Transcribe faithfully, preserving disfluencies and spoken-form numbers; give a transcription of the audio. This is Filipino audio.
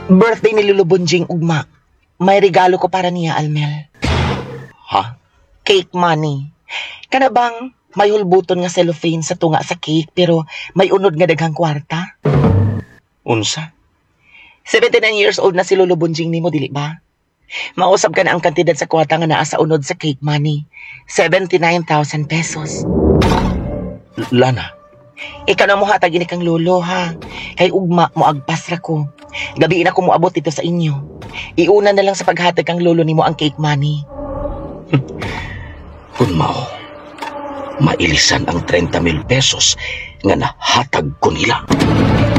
Birthday ni Lolo Bunjing ugma. May regalo ko para niya, Almel. Ha? Cake money. Kana bang may hulbuton nga cellophane sa tunga sa cake pero may unod nga daghang kwarta? Unsa? seventy-nine years old na si Lolo Bunjing nimo, dili ba? Mausap ka na ang kantidad sa kwarta nga naa sa unod sa cake money. seventy-nine thousand pesos. Lana, Ikaw na mo hatag ini kang lolo, ha? Kay ugma mo agpas ra ko. Gabi na ko mo abot dito sa inyo. Iuna na lang sa paghatag kang lolo nimo ang cake money. kung mao, mailisan ang thirty mil pesos nga nahatag ko nila.